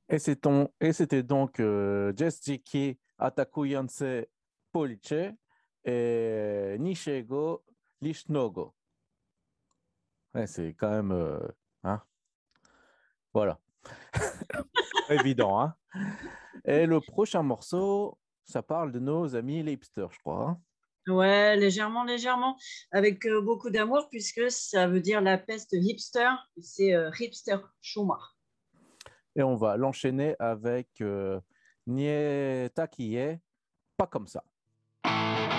C'était donc Jess Jiki, Ataku Yonse Police et Nishego Lishnogo. Ouais, c'est quand même. Hein, voilà. Pas évident, hein? Et le prochain morceau, ça parle de nos amis les hipsters, je crois, hein. Ouais, légèrement, légèrement, avec beaucoup d'amour, puisque ça veut dire la peste hipster. C'est hipster Schuma. Et on va l'enchaîner avec Nie Takiye, pas comme ça.